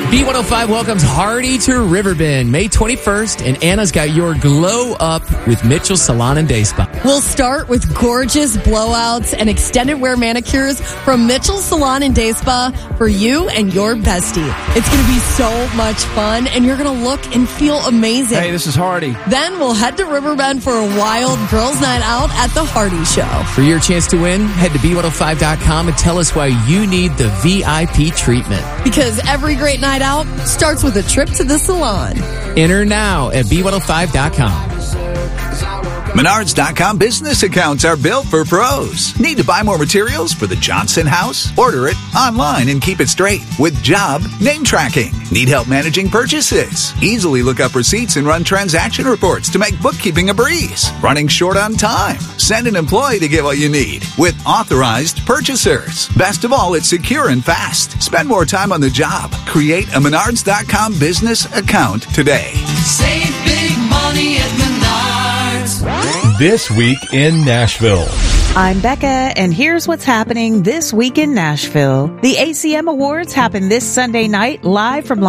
B105 welcomes Hardy to Riverbend May 21st, and Anna's got your glow up with Mitchell Salon and Day Spa. We'll start with gorgeous blowouts and extended wear manicures from Mitchell Salon and Day Spa for you and your bestie. It's going to be so much fun, and you're going to look and feel amazing. Hey, this is Hardy. Then we'll head to Riverbend for a wild girls' night out at the Hardy Show. For your chance to win, head to B105.com and tell us why you need the VIP treatment. Because every great night out starts with a trip to the salon. Enter now at B105.com. Menards.com business accounts are built for pros. Need to buy more materials for the Johnson house? Order it online and keep it straight with job name tracking. Need help managing purchases? Easily look up receipts and run transaction reports to make bookkeeping a breeze. Running short on time? Send an employee to get what you need with authorized purchasers. Best of all, it's secure and fast. Spend more time on the job. Create a Menards.com business account today. Save big money at Menards. This week in Nashville. I'm Becca, and here's what's happening this week in Nashville. The ACM Awards happen this Sunday night live from